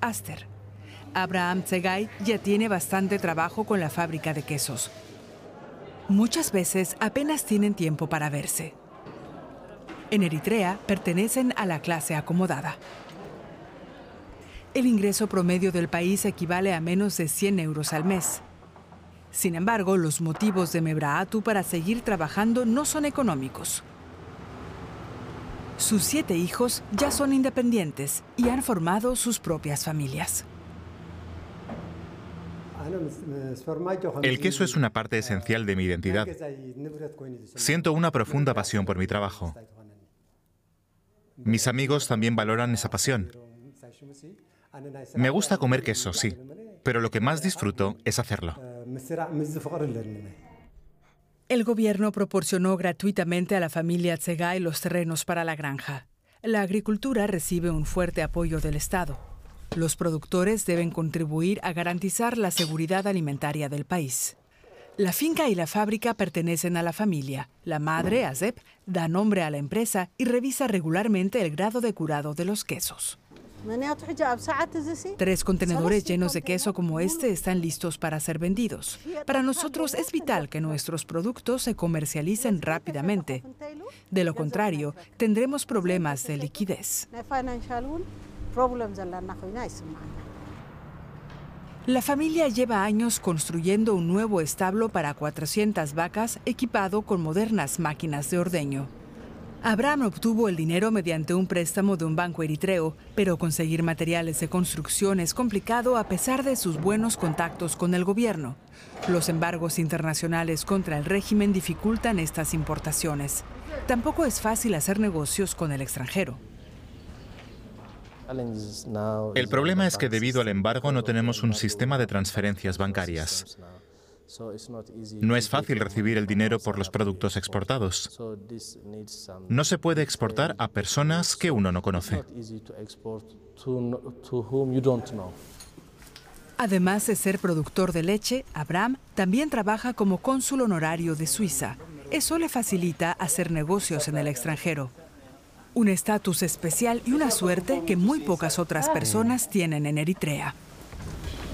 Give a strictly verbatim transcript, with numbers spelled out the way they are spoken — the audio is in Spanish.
Aster. Abraham Tsegai ya tiene bastante trabajo con la fábrica de quesos. Muchas veces apenas tienen tiempo para verse. En Eritrea pertenecen a la clase acomodada. El ingreso promedio del país equivale a menos de cien euros al mes. Sin embargo, los motivos de Mebrahatu para seguir trabajando no son económicos. Sus siete hijos ya son independientes y han formado sus propias familias. El queso es una parte esencial de mi identidad. Siento una profunda pasión por mi trabajo. Mis amigos también valoran esa pasión. Me gusta comer queso, sí, pero lo que más disfruto es hacerlo. El gobierno proporcionó gratuitamente a la familia Tsegai los terrenos para la granja. La agricultura recibe un fuerte apoyo del Estado. Los productores deben contribuir a garantizar la seguridad alimentaria del país. La finca y la fábrica pertenecen a la familia. La madre, Azep, da nombre a la empresa y revisa regularmente el grado de curado de los quesos. Tres contenedores llenos de queso como este están listos para ser vendidos. Para nosotros es vital que nuestros productos se comercialicen rápidamente. De lo contrario, tendremos problemas de liquidez. La familia lleva años construyendo un nuevo establo para cuatrocientas vacas equipado con modernas máquinas de ordeño. Abraham obtuvo el dinero mediante un préstamo de un banco eritreo, pero conseguir materiales de construcción es complicado a pesar de sus buenos contactos con el gobierno. Los embargos internacionales contra el régimen dificultan estas importaciones. Tampoco es fácil hacer negocios con el extranjero. El problema es que debido al embargo no tenemos un sistema de transferencias bancarias. No es fácil recibir el dinero por los productos exportados. No se puede exportar a personas que uno no conoce. Además de ser productor de leche, Abraham también trabaja como cónsul honorario de Suiza. Eso le facilita hacer negocios en el extranjero. Un estatus especial y una suerte que muy pocas otras personas tienen en Eritrea.